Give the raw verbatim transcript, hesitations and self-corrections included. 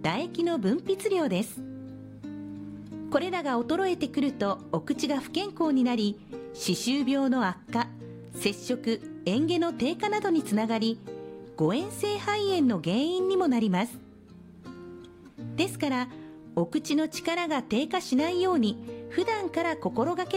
唾液の分泌量です。これらが衰えてくるとお口が不健康になり、歯周病の悪化、摂食、嚥下の低下などにつながり、誤嚥性肺炎の原因にもなります。ですから、お口の力が低下しないように普段から心がけ